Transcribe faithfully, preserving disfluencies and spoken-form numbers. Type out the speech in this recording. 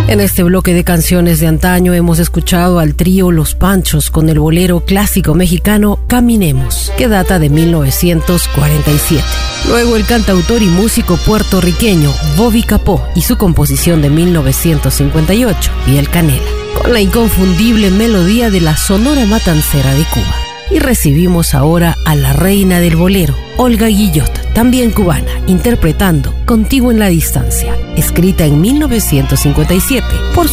En este bloque de canciones de antaño hemos escuchado al trío Los Panchos con el bolero clásico mexicano Caminemos, que data de mil novecientos cuarenta y siete. Luego el cantautor y músico puertorriqueño Bobby Capó y su composición de mil novecientos cincuenta y ocho, Piel Canela, con la inconfundible melodía de la Sonora Matancera de Cuba. Y recibimos ahora a la reina del bolero, Olga Guillot, también cubana, interpretando Contigo en la Distancia, escrita en mil novecientos cincuenta y siete por su